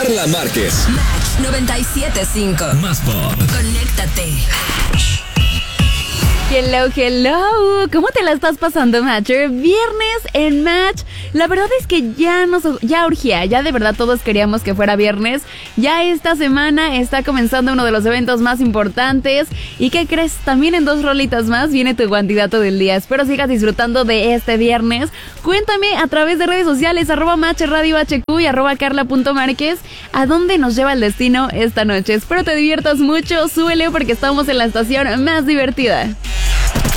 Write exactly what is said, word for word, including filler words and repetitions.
Carla Márquez. Match noventa y siete punto cinco. Más pop. Conéctate. Hello, hello. ¿Cómo te la estás pasando, Matcher? Viernes en Match. La verdad es que ya nos ya urgía, ya de verdad todos queríamos que fuera viernes. Ya esta semana está comenzando uno de los eventos más importantes. ¿Y qué crees? También en dos rolitas más viene tu candidato del día. Espero sigas disfrutando de este viernes. Cuéntame a través de redes sociales, arroba Match Radio H Q y arroba Carla punto Márquez, a dónde nos lleva el destino esta noche. Espero te diviertas mucho, súbele porque estamos en la estación más divertida.